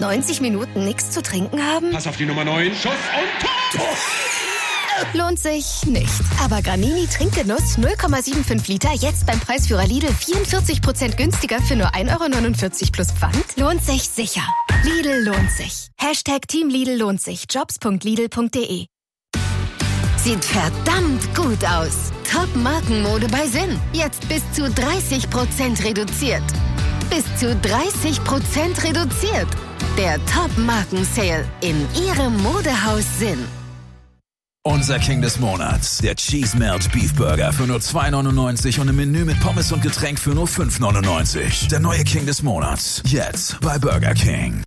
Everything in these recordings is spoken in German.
90 Minuten nichts zu trinken haben? Pass auf die Nummer 9. Schuss und Tor! Lohnt sich nicht. Aber Granini Trinkgenuss 0,75 Liter jetzt beim Preisführer Lidl 44% günstiger für nur 1,49 € plus Pfand. Lohnt sich sicher. Lidl lohnt sich. Team Lidl lohnt sich. Jobs.lidl.de. Sieht verdammt gut aus. Top-Markenmode bei Sinn. Jetzt bis zu 30% reduziert. Bis zu 30% reduziert. Der Top-Marken-Sale in Ihrem Modehaus Sinn. Unser King des Monats, der Cheese Melt Beef Burger für nur 2,99 € und ein Menü mit Pommes und Getränk für nur 5,99 €. Der neue King des Monats, jetzt bei Burger King.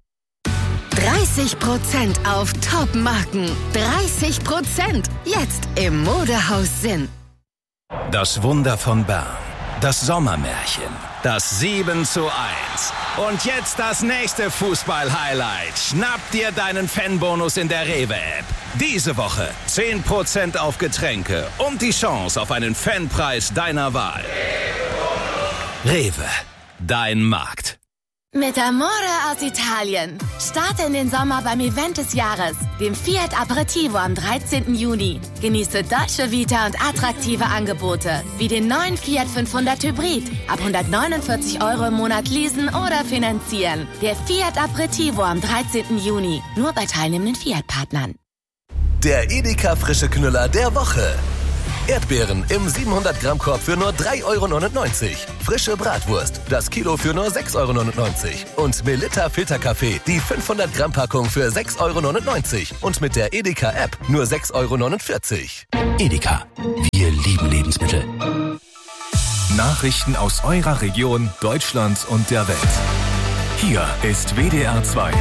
30% auf Top-Marken. 30% jetzt im Modehaus Sinn. Das Wunder von Bern. Das Sommermärchen. Das 7:1. Und jetzt das nächste Fußball-Highlight. Schnapp dir deinen Fanbonus in der Rewe-App. Diese Woche 10% auf Getränke und die Chance auf einen Fanpreis deiner Wahl. Rewe, dein Markt. Mit Amore aus Italien. Starte in den Sommer beim Event des Jahres, dem Fiat Aperitivo am 13. Juni. Genieße Dolce Vita und attraktive Angebote, wie den neuen Fiat 500 Hybrid. Ab 149 € im Monat leasen oder finanzieren. Der Fiat Aperitivo am 13. Juni. Nur bei teilnehmenden Fiat-Partnern. Der Edeka frische Knüller der Woche. Erdbeeren im 700-Gramm-Korb für nur 3,99 €. Frische Bratwurst, das Kilo für nur 6,99 €. Und Melitta Filterkaffee, die 500-Gramm-Packung für 6,99 €. Und mit der Edeka-App nur 6,49 €. Edeka, wir lieben Lebensmittel. Nachrichten aus eurer Region, Deutschland und der Welt. Hier ist WDR 2.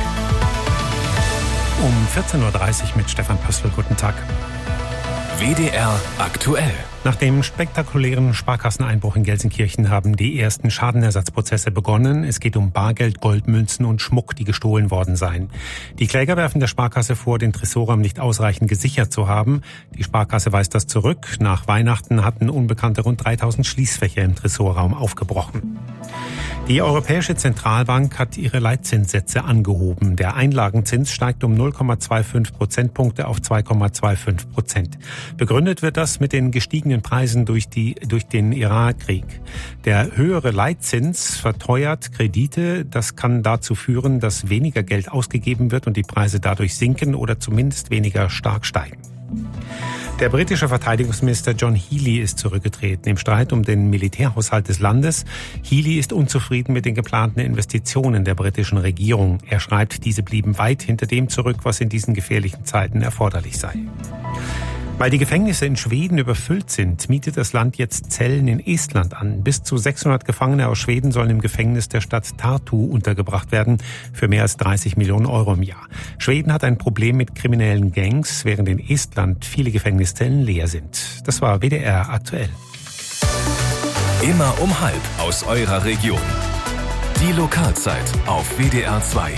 Um 14:30 Uhr mit Stefan Pössl. Guten Tag. WDR aktuell. Nach dem spektakulären Sparkasseneinbruch in Gelsenkirchen haben die ersten Schadenersatzprozesse begonnen. Es geht um Bargeld, Goldmünzen und Schmuck, die gestohlen worden seien. Die Kläger werfen der Sparkasse vor, den Tresorraum nicht ausreichend gesichert zu haben. Die Sparkasse weist das zurück. Nach Weihnachten hatten Unbekannte rund 3000 Schließfächer im Tresorraum aufgebrochen. Die Europäische Zentralbank hat ihre Leitzinssätze angehoben. Der Einlagenzins steigt um 0,25 Prozentpunkte auf 2,25%. Begründet wird das mit den gestiegenen Preisen durch den Irakkrieg. Der höhere Leitzins verteuert Kredite. Das kann dazu führen, dass weniger Geld ausgegeben wird und die Preise dadurch sinken oder zumindest weniger stark steigen. Der britische Verteidigungsminister John Healey ist zurückgetreten im Streit um den Militärhaushalt des Landes. Healey ist unzufrieden mit den geplanten Investitionen der britischen Regierung. Er schreibt, diese blieben weit hinter dem zurück, was in diesen gefährlichen Zeiten erforderlich sei. Weil die Gefängnisse in Schweden überfüllt sind, mietet das Land jetzt Zellen in Estland an. Bis zu 600 Gefangene aus Schweden sollen im Gefängnis der Stadt Tartu untergebracht werden, für mehr als 30 Millionen € im Jahr. Schweden hat ein Problem mit kriminellen Gangs, während in Estland viele Gefängniszellen leer sind. Das war WDR aktuell. Immer um 12:30 aus eurer Region. Die Lokalzeit auf WDR 2.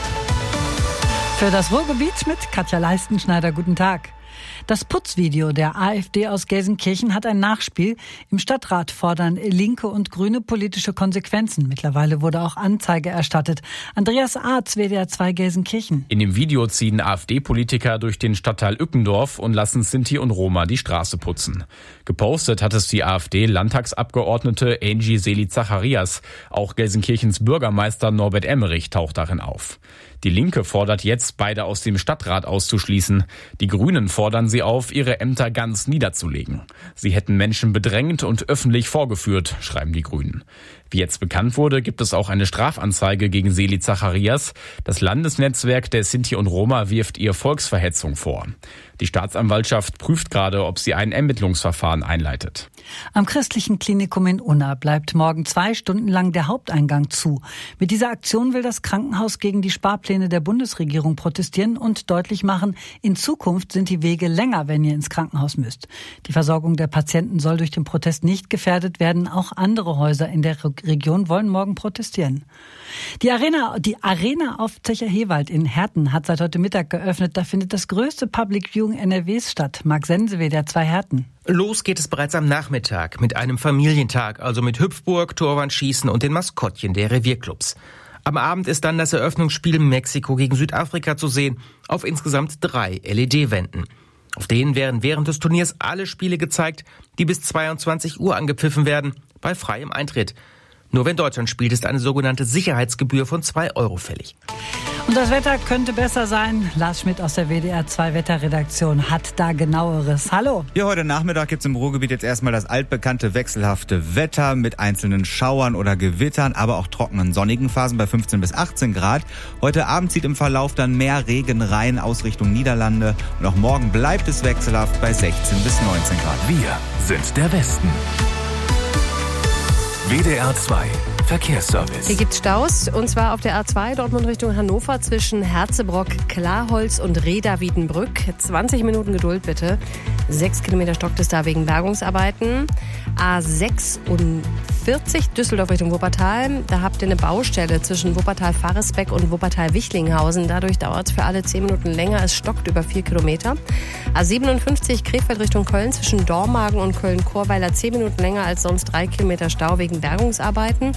Für das Ruhrgebiet mit Katja Leistenschneider. Guten Tag. Das Putzvideo der AfD aus Gelsenkirchen hat ein Nachspiel. Im Stadtrat fordern Linke und Grüne politische Konsequenzen. Mittlerweile wurde auch Anzeige erstattet. Andreas Arz, WDR 2 Gelsenkirchen. In dem Video ziehen AfD-Politiker durch den Stadtteil Ückendorf und lassen Sinti und Roma die Straße putzen. Gepostet hat es die AfD-Landtagsabgeordnete Angie Seli-Zacharias. Auch Gelsenkirchens Bürgermeister Norbert Emmerich taucht darin auf. Die Linke fordert jetzt, beide aus dem Stadtrat auszuschließen. Die Grünen fordern sie auf, ihre Ämter ganz niederzulegen. Sie hätten Menschen bedrängt und öffentlich vorgeführt, schreiben die Grünen. Wie jetzt bekannt wurde, gibt es auch eine Strafanzeige gegen Seli-Zacharias. Das Landesnetzwerk der Sinti und Roma wirft ihr Volksverhetzung vor. Die Staatsanwaltschaft prüft gerade, ob sie ein Ermittlungsverfahren einleitet. Am christlichen Klinikum in Unna bleibt morgen 2 Stunden lang der Haupteingang zu. Mit dieser Aktion will das Krankenhaus gegen die Sparpläne der Bundesregierung protestieren und deutlich machen, in Zukunft sind die Wege länger, wenn ihr ins Krankenhaus müsst. Die Versorgung der Patienten soll durch den Protest nicht gefährdet werden. Auch andere Häuser in der Region wollen morgen protestieren. Die Arena auf Zecher-Hewald in Herten hat seit heute Mittag geöffnet. Da findet das größte Public Viewing NRWs statt. Marc Sense, WDR 2 Herten. Los geht es bereits am Nachmittag mit einem Familientag, also mit Hüpfburg, Torwandschießen und den Maskottchen der Revierclubs. Am Abend ist dann das Eröffnungsspiel Mexiko gegen Südafrika zu sehen, auf insgesamt 3 LED-Wänden. Auf denen werden während des Turniers alle Spiele gezeigt, die bis 22 Uhr angepfiffen werden, bei freiem Eintritt. Nur wenn Deutschland spielt, ist eine sogenannte Sicherheitsgebühr von 2 € fällig. Und das Wetter könnte besser sein. Lars Schmidt aus der WDR 2 Wetterredaktion hat da Genaueres. Hallo. Ja, heute Nachmittag gibt es im Ruhrgebiet jetzt erstmal das altbekannte wechselhafte Wetter mit einzelnen Schauern oder Gewittern, aber auch trockenen sonnigen Phasen bei 15 bis 18 Grad. Heute Abend zieht im Verlauf dann mehr Regen rein aus Richtung Niederlande. Und auch morgen bleibt es wechselhaft bei 16 bis 19 Grad. Wir sind der Westen. WDR 2 Verkehrsservice. Hier gibt es Staus, und zwar auf der A2 Dortmund Richtung Hannover zwischen Herzebrock, Klarholz und Reda-Wiedenbrück. 20 Minuten Geduld bitte. 6 Kilometer stockt es da wegen Bergungsarbeiten. A46 Düsseldorf Richtung Wuppertal. Da habt ihr eine Baustelle zwischen Wuppertal-Faresbeck und Wuppertal-Wichlinghausen. Dadurch dauert es für alle 10 Minuten länger. Es stockt über 4 Kilometer. A57 Krefeld Richtung Köln zwischen Dormagen und Köln-Chorweiler 10 Minuten länger als sonst. 3 Kilometer Stau wegen Bergungsarbeiten.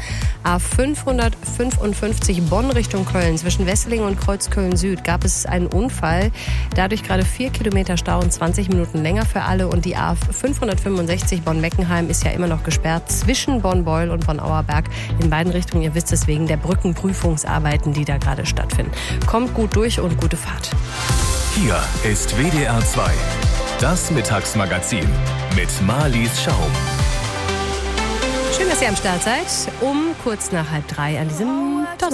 A555 Bonn Richtung Köln zwischen Wesseling und Kreuzköln Süd gab es einen Unfall. Dadurch gerade 4 Kilometer Stau und 20 Minuten länger für alle. Und die A565 Bonn-Meckenheim ist ja immer noch gesperrt zwischen Bonn-Beul und Bonn-Auerberg. In beiden Richtungen, ihr wisst es, wegen der Brückenprüfungsarbeiten, die da gerade stattfinden. Kommt gut durch und gute Fahrt. Hier ist WDR 2, das Mittagsmagazin mit Marlies Schaum. Schön, dass ihr am Start seid. Um kurz nach 2:30 an diesem Donnerstag.